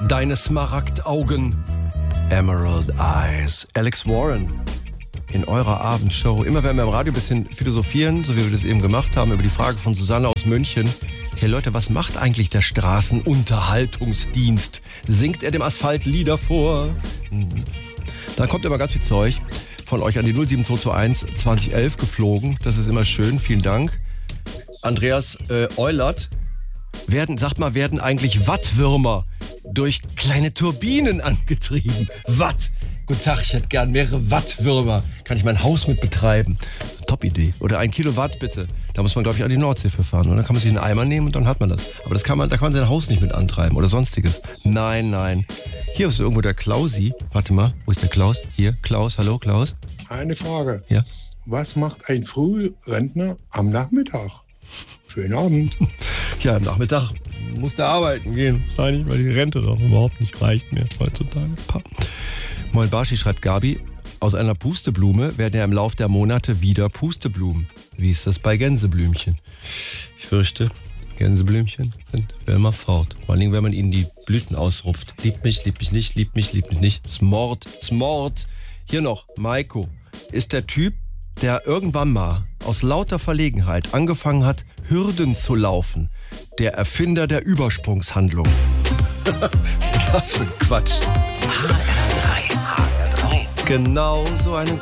Deine Smaragdaugen, Emerald Eyes. Alex Warren in eurer Abendshow. Immer wenn wir im Radio ein bisschen philosophieren, so wie wir das eben gemacht haben, über die Frage von Susanne aus München. Hey Leute, was macht eigentlich der Straßenunterhaltungsdienst? Singt er dem Asphalt Lieder vor? Dann kommt immer ganz viel Zeug von euch an die 07221 2011 geflogen. Das ist immer schön, vielen Dank. Andreas Eulert, werden eigentlich Wattwürmer durch kleine Turbinen angetrieben? Watt. Guten Tag, ich hätte gern mehrere Wattwürmer. Kann ich mein Haus mit betreiben? Top-Idee. Oder 1 Kilowatt bitte. Da muss man, glaube ich, an die Nordsee für fahren. Und dann kann man sich einen Eimer nehmen und dann hat man das. Aber da kann man sein Haus nicht mit antreiben oder sonstiges. Nein. Hier ist irgendwo der Klausi. Warte mal, wo ist der Klaus? Hier, Klaus. Hallo, Klaus. Eine Frage. Ja? Was macht ein Frührentner am Nachmittag? Schönen Abend. Ja, am Nachmittag muss der arbeiten gehen. Wahrscheinlich, weil die Rente doch überhaupt nicht reicht mehr heutzutage. Moin Barschi, schreibt Gabi, aus einer Pusteblume werden ja im Lauf der Monate wieder Pusteblumen. Wie ist das bei Gänseblümchen? Ich fürchte, Gänseblümchen sind für immer fort. Vor allem, wenn man ihnen die Blüten ausrupft. Liebt mich nicht, liebt mich nicht. Smort. Hier noch, Maiko ist der Typ, der irgendwann mal aus lauter Verlegenheit angefangen hat, Hürden zu laufen. Der Erfinder der Übersprungshandlung. Was ist das für ein Quatsch? HR3. Genau so einen